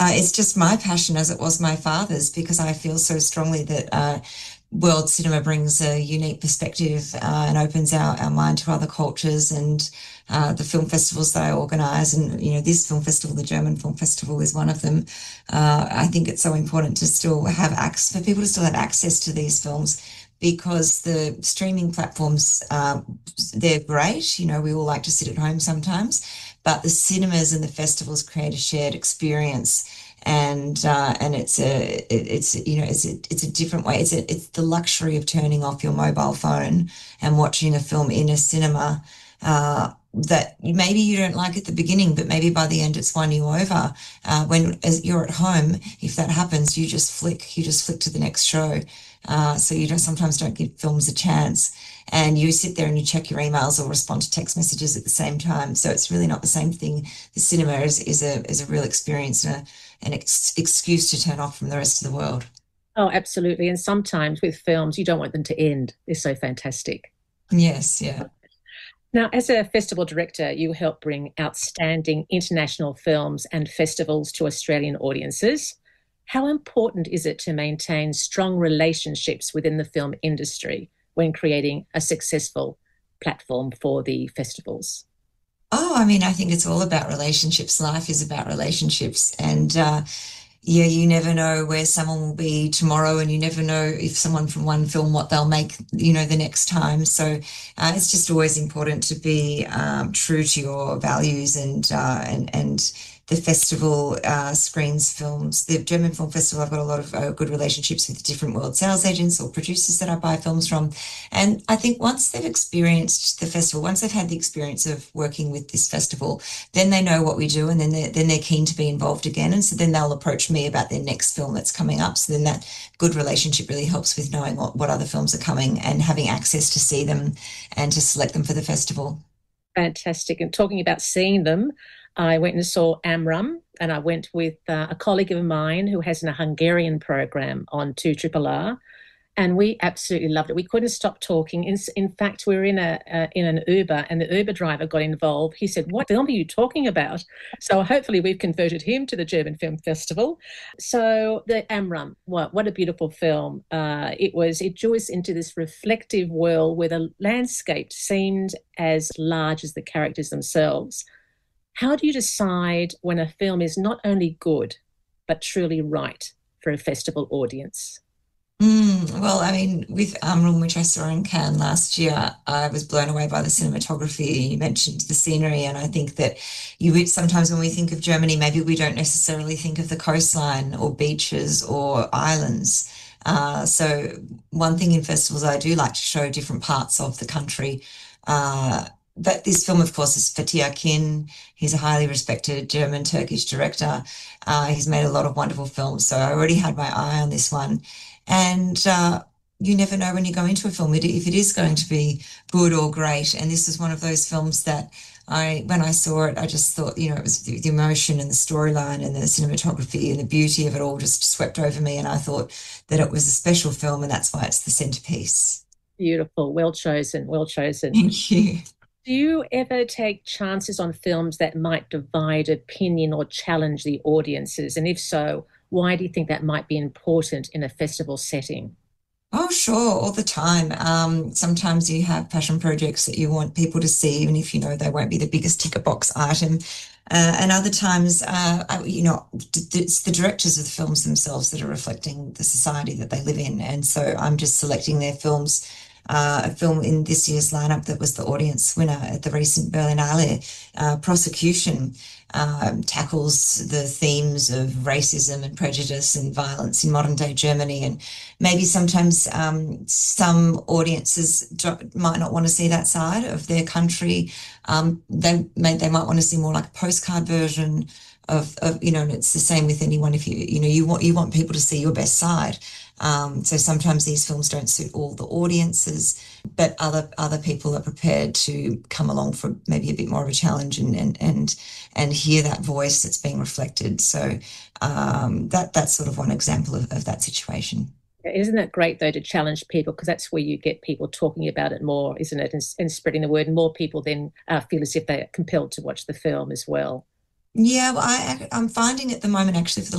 It's just my passion as it was my father's because I feel so strongly that world cinema brings a unique perspective and opens our mind to other cultures and the film festivals that I organise. And, you know, this film festival, the German Film Festival, is one of them. I think it's so important to still have access, for people to still have access to these films because the streaming platforms, they're great. You know, we all like to sit at home sometimes, but the cinemas and the festivals create a shared experience and it's you know it's a different way. It's the luxury of turning off your mobile phone and watching a film in a cinema that maybe you don't like at the beginning, but maybe by the end it's won you over. When as you're at home, if that happens, you just flick to the next show. So you don't sometimes don't give films a chance, and you sit there and you check your emails or respond to text messages at the same time. So it's really not the same thing. The cinema is a real experience and an excuse to turn off from the rest of the world. Oh, absolutely. And sometimes with films, you don't want them to end. They're so fantastic. Yes, yeah. Now, as a festival director, you help bring outstanding international films and festivals to Australian audiences. How important is it to maintain strong relationships within the film industry when creating a successful platform for the festivals? Oh, I mean, I think it's all about relationships. Life is about relationships. And yeah, you never know where someone will be tomorrow, and you never know if someone from one film, what they'll make, you know, the next time. So it's just always important to be true to your values and the festival screens films. The German Film Festival, I've got a lot of good relationships with different world sales agents or producers that I buy films from. And I think once they've experienced the festival, once they've had the experience of working with this festival, then they know what we do, and then they're keen to be involved again. And so then they'll approach me about their next film that's coming up. So then that good relationship really helps with knowing what other films are coming and having access to see them and to select them for the festival. Fantastic. And talking about seeing them, I went and saw Amram, and I went with a colleague of mine who has a Hungarian program on 2RRR, and we absolutely loved it. We couldn't stop talking. In fact, we were in an Uber, and the Uber driver got involved. He said, "What film are you talking about?" So hopefully, we've converted him to the German Film Festival. So the Amram, what a beautiful film! It drew us into this reflective world where the landscape seemed as large as the characters themselves. How do you decide when a film is not only good, but truly right for a festival audience? Well, I mean, with Room, which I saw in Cannes last year, I was blown away by the cinematography. You mentioned the scenery, and I think that sometimes when we think of Germany, maybe we don't necessarily think of the coastline or beaches or islands. So one thing in festivals, I do like to show different parts of the country. But this film, of course, is Fatih Akin. He's a highly respected German Turkish director. He's made a lot of wonderful films, so I already had my eye on this one. And you never know when you go into a film if it is going to be good or great. And this is one of those films that when I saw it, I just thought, you know, it was the emotion and the storyline and the cinematography and the beauty of it all just swept over me. And I thought that it was a special film, and that's why it's the centerpiece. Beautiful, well chosen, well chosen. Thank you. Do you ever take chances on films that might divide opinion or challenge the audiences? And if so, why do you think that might be important in a festival setting? Oh, sure, all the time. Sometimes you have passion projects that you want people to see, even if you know they won't be the biggest ticket box item. And other times, you know, it's the directors of the films themselves that are reflecting the society that they live in. And so I'm just selecting their films. A film in this year's lineup that was the audience winner at the recent Berlinale, Prosecution, tackles the themes of racism and prejudice and violence in modern day Germany. And maybe sometimes some audiences might not want to see that side of their country. They might want to see more like a postcard version of you know, and it's the same with anyone. If you want people to see your best side. So sometimes these films don't suit all the audiences, but other people are prepared to come along for maybe a bit more of a challenge and hear that voice that's being reflected. So that's sort of one example of that situation. Isn't it great though to challenge people, because that's where you get people talking about it more, isn't it? And spreading the word, and more people then feel as if they're compelled to watch the film as well. Yeah, well, I'm finding at the moment actually for the